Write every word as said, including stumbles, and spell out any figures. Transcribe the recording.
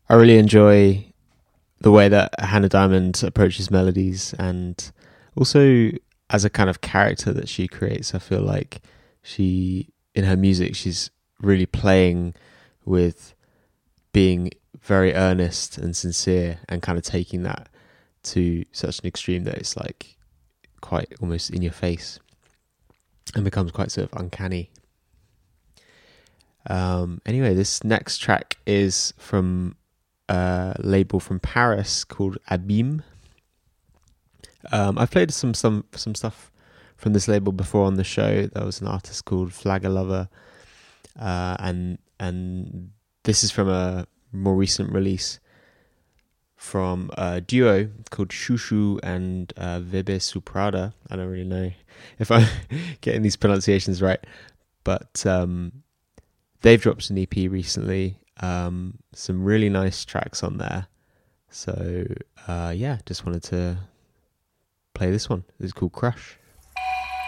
I really enjoy the way that Hannah Diamond approaches melodies, and also as a kind of character that she creates. I feel like she, in her music, she's really playing with being very earnest and sincere, and kind of taking that to such an extreme that it's like quite almost in your face and becomes quite sort of uncanny. Um, anyway, this next track is from a label from Paris called Abîme. Um, I've played some some some stuff from this label before on the show. There was an artist called Flagger Lover, uh, and and this is from a more recent release from a duo called Shushu and uh, Vebe Suprada. I don't really know if I'm getting these pronunciations right, but um, they've dropped an E P recently. Um, some really nice tracks on there. So uh, yeah, just wanted to play this one. It's called Crush.